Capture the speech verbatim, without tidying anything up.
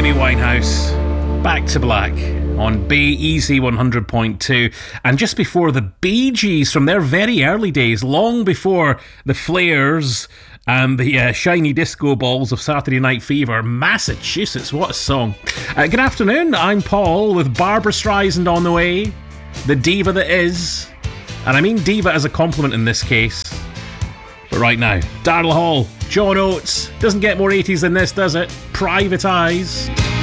Amy Winehouse, Back to Black on Bay Easy one hundred point two. And just before the Bee Gees from their very early days, long before the Flares and the uh, shiny disco balls of Saturday Night Fever, Massachusetts, what a song. Uh, good afternoon, I'm Paul with Barbra Streisand on the way, the diva that is, and I mean diva as a compliment in this case. But right now, Daryl Hall, John Oates, doesn't get more eighties than this, does it? Private Eyes.